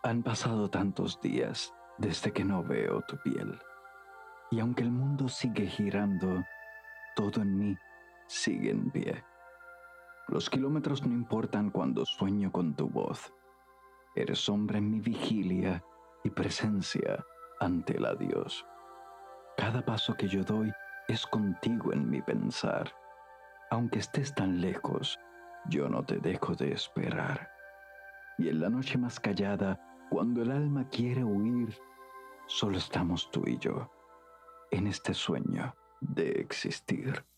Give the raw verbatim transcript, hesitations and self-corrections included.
Han pasado tantos días desde que no veo tu piel, y aunque el mundo sigue girando, todo en mí sigue en pie. Los kilómetros no importan cuando sueño con tu voz. Eres sombra en mi vigilia y presencia ante el adiós. Cada paso que yo doy es contigo en mi pensar. Aunque estés tan lejos, yo no te dejo de esperar. Y en la noche más callada, cuando el alma quiere huir, solo estamos tú y yo, en este sueño de existir.